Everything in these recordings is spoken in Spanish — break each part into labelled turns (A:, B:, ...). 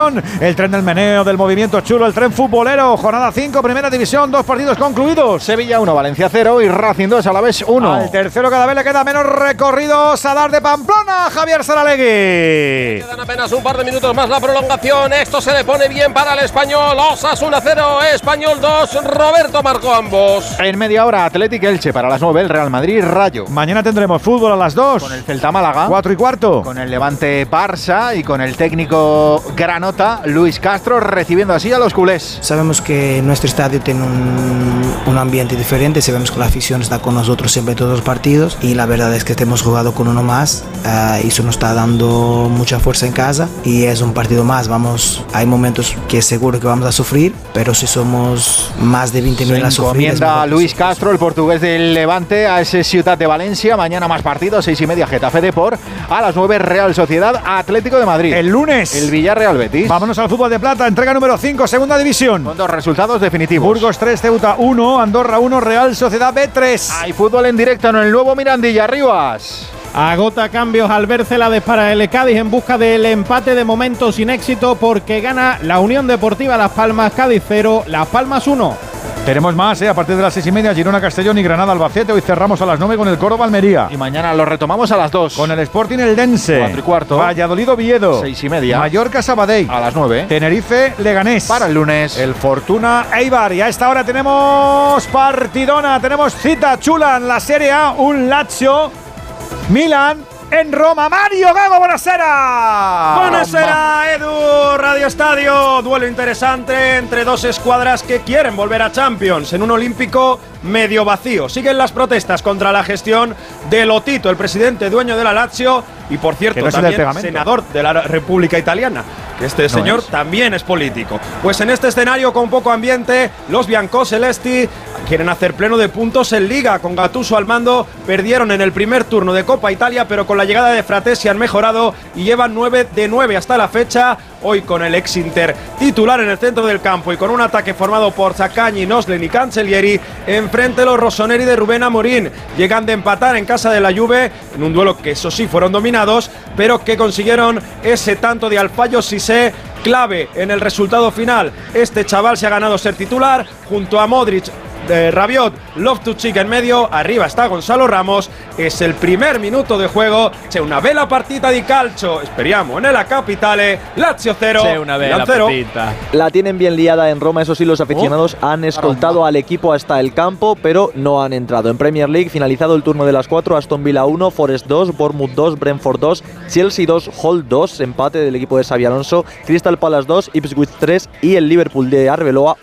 A: El tren del meneo, del movimiento chulo, el tren futbolero. Jornada 5, primera división, 2 partidos concluidos.
B: Sevilla 1, Valencia 0 y Racing 2, Alavés 1.
A: Al tercero cada vez le queda menos recorrido. Sadar de Pamplona, Javier Saralegui.
C: Quedan apenas un par de minutos más la prolongación. Esto se le pone bien para el Español. Osasuna 0, Español 2. Roberto marcó ambos.
B: En media hora, Athletic Elche. Para las 9, el Real Madrid Rayo.
A: Mañana tendremos fútbol a las 2.
B: Con el Celta Málaga.
A: 4:15.
B: Con el Levante Barça y con el técnico Granota Luis Castro, recibiendo así a los culés.
D: Sabemos que nuestro estadio tiene un ambiente diferente, sabemos que la afición está con nosotros siempre en todos los partidos y la verdad es que hemos jugado con uno más y eso nos está dando mucha fuerza en casa y es un partido más. Hay momentos que seguro que vamos a sufrir, pero si somos más de 20.000 a sufrir.
B: Encomienda Luis Castro, el portugués del Levante, a ese Ciutat de Valencia. Mañana más partidos, 6:30 Getafe Depor, a las 9 Real Sociedad Atlético de Madrid.
A: El lunes
B: el Villarreal Betis.
A: Vámonos al fútbol de plata, entrega número 5, segunda división.
B: Con 2 resultados definitivos.
A: Burgos 3, Ceuta 1, Andorra 1, Real Sociedad B3.
B: Hay fútbol en directo en el nuevo Mirandilla, Rivas.
E: Agota cambios al Celades para el Cádiz en busca del empate, de momento sin éxito porque gana la Unión Deportiva Las Palmas. Cádiz 0, Las Palmas 1.
A: Tenemos más, a partir de las 6:30, Girona, Castellón y Granada, Albacete. Hoy cerramos a las 9 con el Córdoba, Almería.
B: Y mañana lo retomamos a las 2.
A: Con el Sporting Eldense.
B: 4:15.
A: Valladolid, Oviedo.
B: 6:30.
A: Mallorca, Sabadell.
B: A las 9.
A: Tenerife, Leganés.
B: Para el lunes.
A: El Fortuna, Eibar. Y a esta hora tenemos partidona, tenemos cita chula en la Serie A. Un Lazio, Milan en Roma. Mario Gago, buonasera.
F: Buonasera, Edu, Radio Estadio. Duelo interesante entre dos escuadras que quieren volver a Champions en un olímpico medio vacío. Siguen las protestas contra la gestión de Lotito, el presidente dueño de la Lazio y, por cierto,
A: no
F: también senador de la República Italiana. Que este señor también es político. Pues en este escenario con poco ambiente, los biancocelesti quieren hacer pleno de puntos en Liga. Con Gattuso al mando, perdieron en el primer turno de Copa Italia, pero con la llegada de Fratesi han mejorado y llevan 9 de 9 hasta la fecha. Hoy con el ex Inter titular en el centro del campo y con un ataque formado por Zaccagni, Noslen y Cancellieri, enfrente los rossoneri de Rubén Amorín. Llegan de empatar en casa de la Juve en un duelo que eso sí fueron dominados, pero que consiguieron ese tanto de Alfayos Cissé, clave en el resultado final. Este chaval se ha ganado ser titular junto a Modric, Rabiot, Loftus-Cheek en medio, arriba está Gonzalo Ramos. Es el primer minuto de juego. C'è una bella partita di calcio, speriamo nella capitale. Lazio 0, Milan 0.
G: La tienen bien liada en Roma, eso sí, los aficionados han escoltado al equipo hasta el campo, pero no han entrado. En Premier League, finalizado el turno de las 4, Aston Villa 1, Forest 2, Bournemouth 2, Brentford 2, Chelsea 2, Hull 2, empate del equipo de Xabi Alonso, Crystal Palace 2, Ipswich 3 y el Liverpool de Arbeloa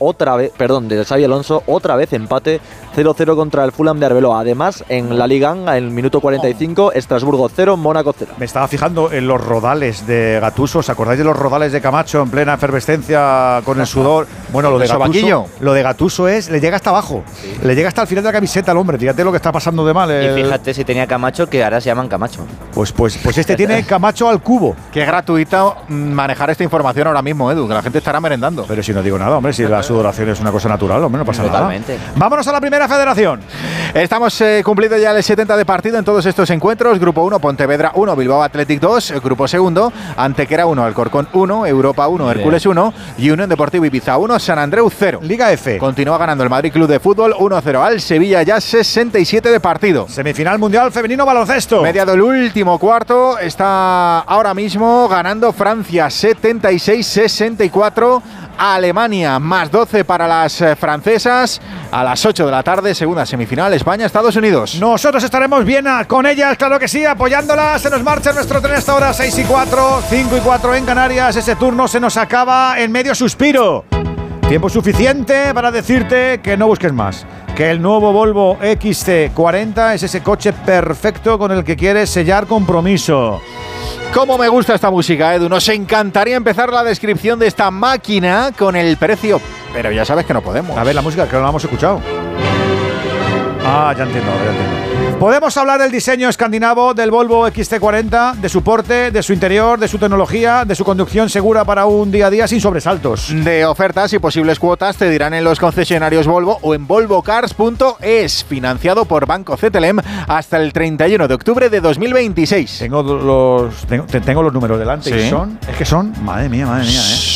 G: de Xabi Alonso, otra vez empate 0-0 contra el Fulham de Arbeloa. Además, en la Liga, en el minuto 45, Estrasburgo 0, Mónaco 0.
A: Me estaba fijando en los rodales de Gattuso. ¿Os acordáis de los rodales de Camacho en plena efervescencia con el sudor? Bueno, lo de Gattuso le llega hasta abajo. Sí. Le llega hasta el final de la camiseta al hombre. Fíjate lo que está pasando de mal.
H: Y fíjate si tenía Camacho, que ahora se llaman Camacho.
A: Pues este tiene Camacho al cubo.
B: Qué gratuito manejar esta información ahora mismo, Edu, que la gente estará merendando.
A: Pero si no digo nada, hombre, si la sudoración es una cosa natural, hombre, no pasa
H: Totalmente.
A: nada. Vámonos a la primera federación.
B: Estamos cumplido ya el 70 de partido en todos estos encuentros. Grupo 1, Pontevedra 1, Bilbao Athletic 2. Grupo segundo, Antequera 1, Alcorcón 1, Europa 1, Hércules 1 y Unión Deportivo Ibiza 1, San Andreu 0.
A: Liga F.
B: Continúa ganando el Madrid Club de Fútbol 1-0 al Sevilla, ya 67 de partido.
A: Semifinal Mundial Femenino Baloncesto.
B: Mediado el último cuarto, está ahora mismo ganando Francia 76-64. Alemania más 12 para las francesas. A las 8 de la tarde, segunda semifinal, España-Estados Unidos.
A: Nosotros estaremos bien con ellas, claro que sí, apoyándolas. Se nos marcha nuestro tren hasta ahora, 6:04, 5:04 en Canarias. Ese turno se nos acaba en medio suspiro. Tiempo suficiente para decirte que no busques más. Que el nuevo Volvo XC40 es ese coche perfecto con el que quieres sellar compromiso.
B: Cómo me gusta esta música, Edu. Nos encantaría empezar la descripción de esta máquina con el precio, pero ya sabes que no podemos.
A: A ver, la música, que no la hemos escuchado. Ah, ya entiendo. Podemos hablar del diseño escandinavo del Volvo XC40, de su porte, de su interior, de su tecnología, de su conducción segura para un día a día sin sobresaltos.
B: De ofertas y posibles cuotas te dirán en los concesionarios Volvo o en volvocars.es, financiado por Banco CTLM hasta el 31 de octubre de 2026.
A: Tengo los números delante. ¿Sí? Y son, madre mía,